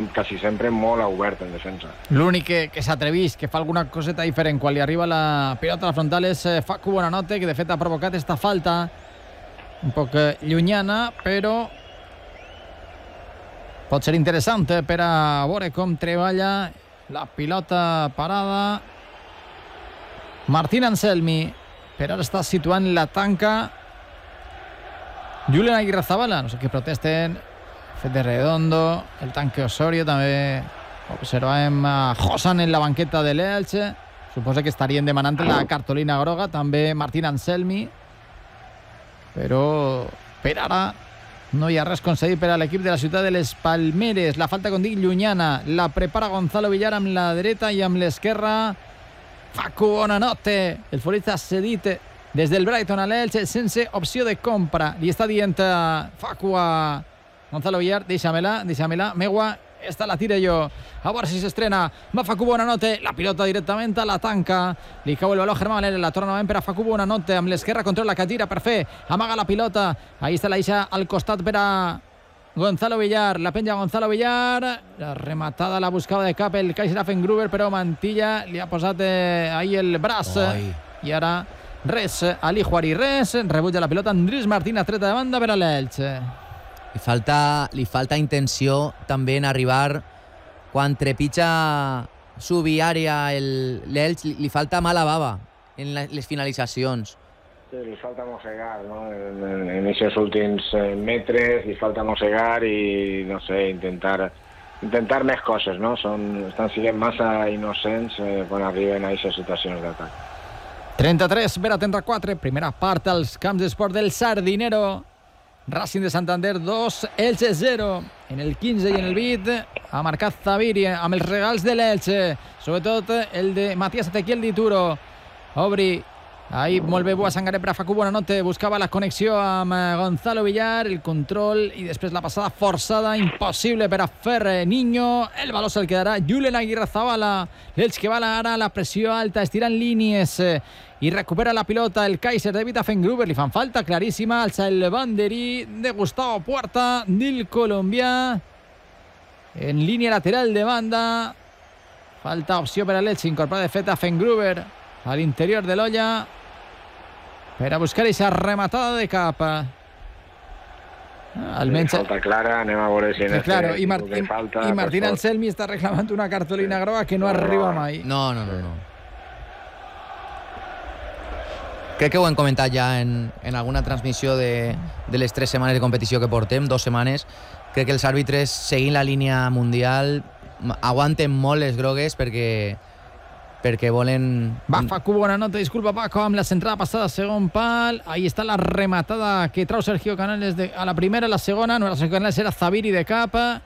quasi sempre molt obert en defensa. L'únic que s'atrevís, que fa alguna coseta diferent quan li arriba la pilota a la frontal és Facu Bonanote, que de fet ha provocat esta falta un poc llunyana, però pot ser interessant per a veure com treballa la pilota parada. Martín Anselmi, per ara està situant la tanca Julen Aguirrezabala, no sé què protesten, Fede Redondo, el tanque Osorio, també observàvem a Josan en la banqueta de l'Elche, suposa que estarien demanant la cartolina groga, també Martín Anselmi, però per ara no hi ha res concedit per a l'equip de la ciutat de les Palmeres. La falta, com dic, llunyana, la prepara Gonzalo Villar amb la dreta i amb l'esquerra Facu Bonanote, el futbolista cedit des del Brighton a l'Elche sense opció de compra. Li està dient Facu a Gonzalo Villar, deixa-me-la, Megua, esta la tire jo, a veure si s'estrena. Va Facu Bonanote, la pilota directament a la tanca, li cau el baló a Germán Valera, la torna novament per a Facu Bonanote, amb l'esquerra controla que gira per fer, amaga la pilota, ahí està la Ixa al costat per a Gonzalo Villar, la penja Gonzalo Villar, la rematada la buscava de cap el Kaiser Affengruber, però Mantilla li ha posat ahí el braç. I ara res, Ali Juari res, rebutja la pilota Andrés Martín, treta de banda per a l'Elche. Li falta intenció també en arribar quan trepitja subviària l'Elche, li falta mala bava en les finalitzacions. Sí, li falta mossegar, no? En aquests últims metres li falta mossegar i, no sé, intentar més coses, no? Estan sent massa innocents quan arriben a aquestes situacions d'atac. 33, Vera tendrà 4, primera part als camps d'esport del Sardinero. Racing de Santander 2, Elche 0. En el 15 i en el 20 ha marcat Zaviri amb els regals de l'Elche, sobretot el de Matías Ezequiel Dituro. Obri, ahí molt bé Bua Sangaré per a Facu Bonanote, buscava la connexió amb Gonzalo Villar, el control i després la passada forçada, impossible per a fer Niño, el baló se'l quedarà Julen Aguirrezabala, l'Elche que va ara a la pressió alta, estirant línies i recupera la pilota el Kaiser de Affengruber, li fan falta claríssima, alça el banderí de Gustavo Puerta del colombià en línia lateral de banda, falta opció per a l'Elche, incorpora de fet Affengruber a l'interior de l'olla per a buscar aquesta rematada de cap. Almenys falta clara, anem a veure si en claro, i Martín Anselmi està reclamant una cartolina groga que no arriba mai. No. Crec que ho hem comentat ja en alguna transmissió de les 3 setmanes de competició que portem, 2 setmanes. Crec que els àrbitres, seguint la línia mundial, aguanten molt les grogues perquè volen... Va, Facu Bonanote, disculpa Paco, amb la centrada passada a segon pal. Ahí està la rematada que trau Sergio Canales a la primera, a la segona. No era Sergio Canales, era Zaviri de capa.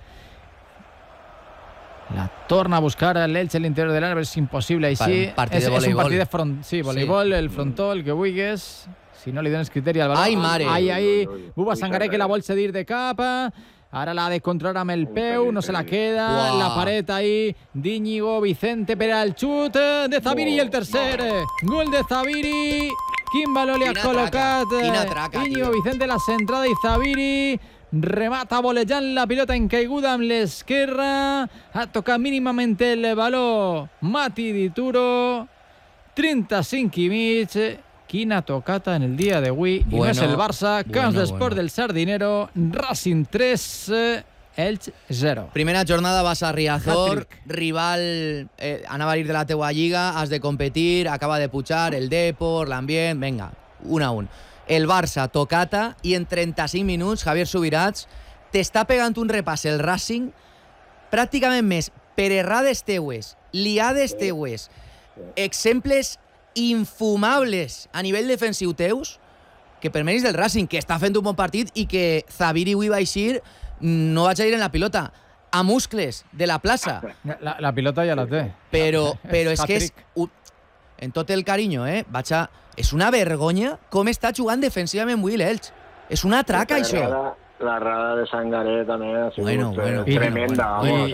La torna a buscar l'Elche a l'interior de l'àrea, però és impossible així. És un partit de voleibol. Sí, voleibol, el frontó, el que vulguis. Si no li dones criteri al baló. Ai, mare! Ai, Bua Sangaré que la vol cedir de capa. Ara l'ha de controlar amb el peu, no se la queda. Uau. La paret ahí d'Íñigo Vicente per al xut de Zaviri i el tercer. Gol de Zaviri. Quin valor li ha col·locat Íñigo Vicente, la centrada i Zaviri remata volejant la pilota en caiguda amb l'esquerra. Ha tocat mínimament el baló Mati Dituro. 35 i mig. Quina tocata en el dia d'avui. I no és el Barça. Camps d'esport del Sardinero. Racing 3, Elche 0. Primera jornada vas a Riazor, rival, anava a ir de la teua lliga, has de competir, acaba de pujar el Depor, l'ambient, venga, 1-1. El Barça, tocata, i en 35 minuts, Javier Subirats, t'està pegant un repàs el Racing, pràcticament més per errades teues, liades teues, exemples infumables a nivell defensiu teus, que per mèrits del Racing, que està fent un bon partit i que Zaviri avui va eixir, no vaig a ir en la pilota, a muscles de la plaça. La pilota ja la té. Però és que és... En tot el carinyo, és una vergonya com està jugant defensivament avui l'Elx. És una traca, això. La errada de Sangaré també ha sigut tremenda.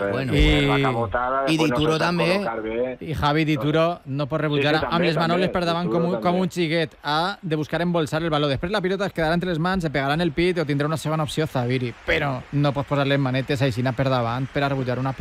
I Dituro també. I Javi Dituro no pot rebutjar amb les manoles per davant com un xiquet. Ha de buscar embolsar el baló. Després la pilota es quedarà entre les mans, se pegarà en el pit o tindrà una segona opció Zaviri. Però no pots posar les manetes així per davant per a rebutjar una pilota.